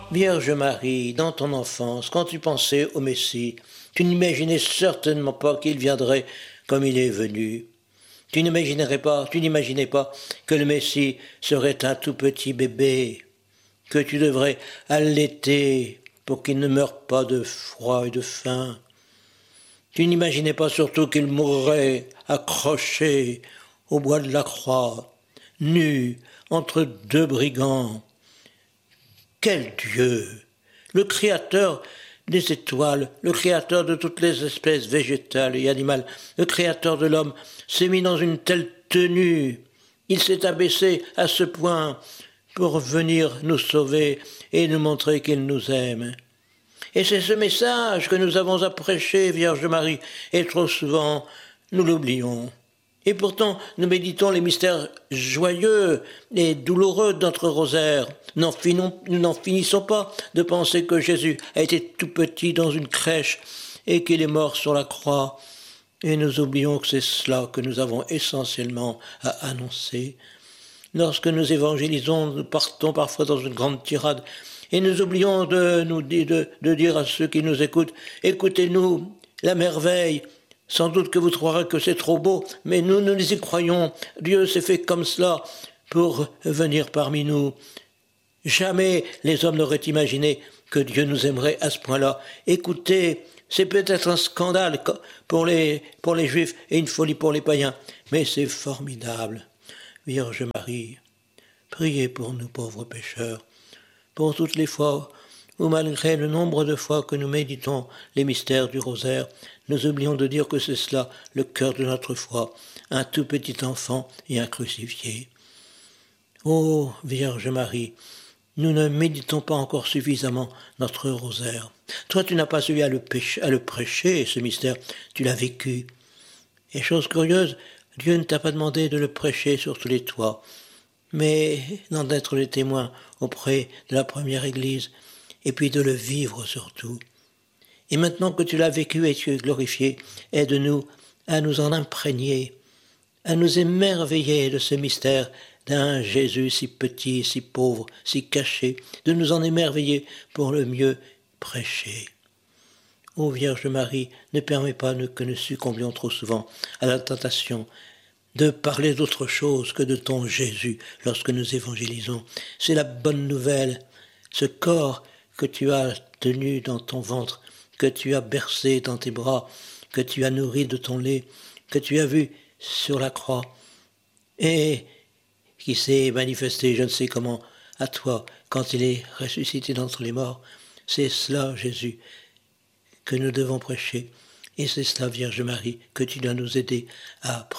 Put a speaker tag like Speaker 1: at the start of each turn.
Speaker 1: Vierge Marie, dans ton enfance, quand tu pensais au Messie, tu n'imaginais certainement pas qu'il viendrait comme il est venu. Tu n'imaginais pas que le Messie serait un tout petit bébé, que tu devrais allaiter pour qu'il ne meure pas de froid et de faim. Tu n'imaginais pas surtout qu'il mourrait accroché au bois de la croix, nu entre deux brigands. Quel Dieu! Le Créateur des étoiles, le Créateur de toutes les espèces végétales et animales, le Créateur de l'homme, s'est mis dans une telle tenue. Il s'est abaissé à ce point pour venir nous sauver et nous montrer qu'il nous aime. Et c'est ce message que nous avons à prêcher, Vierge Marie, et trop souvent nous l'oublions. Et pourtant, nous méditons les mystères joyeux et douloureux de notre rosaire. Nous n'en finissons pas de penser que Jésus a été tout petit dans une crèche et qu'il est mort sur la croix. Et nous oublions que c'est cela que nous avons essentiellement à annoncer. Lorsque nous évangélisons, nous partons parfois dans une grande tirade et nous oublions de dire à ceux qui nous écoutent, écoutez-nous, la merveille. Sans doute que vous trouverez que c'est trop beau, mais nous y croyons. Dieu s'est fait comme cela pour venir parmi nous. Jamais les hommes n'auraient imaginé que Dieu nous aimerait à ce point-là. Écoutez, c'est peut-être un scandale pour les Juifs et une folie pour les païens, mais c'est formidable. Vierge Marie, priez pour nous pauvres pécheurs, pour toutes les fois où malgré le nombre de fois que nous méditons les mystères du rosaire, nous oublions de dire que c'est cela le cœur de notre foi, un tout petit enfant et un crucifié. Ô Vierge Marie, nous ne méditons pas encore suffisamment notre rosaire. Toi, tu n'as pas eu à le prêcher, ce mystère, tu l'as vécu. Et chose curieuse, Dieu ne t'a pas demandé de le prêcher sur tous les toits, mais d'en être le témoin auprès de la première Église, et puis de le vivre surtout. Et maintenant que tu l'as vécu et tu es glorifié, aide-nous à nous en imprégner, à nous émerveiller de ce mystère d'un Jésus si petit, si pauvre, si caché, de nous en émerveiller pour le mieux prêcher. Ô Vierge Marie, ne permets pas que nous succombions trop souvent à la tentation de parler d'autre chose que de ton Jésus lorsque nous évangélisons. C'est la bonne nouvelle, ce corps que tu as tenu dans ton ventre, que tu as bercé dans tes bras, que tu as nourri de ton lait, que tu as vu sur la croix, et qui s'est manifesté, je ne sais comment, à toi, quand il est ressuscité d'entre les morts. C'est cela, Jésus, que nous devons prêcher, et c'est cela, Vierge Marie, que tu dois nous aider à prêcher.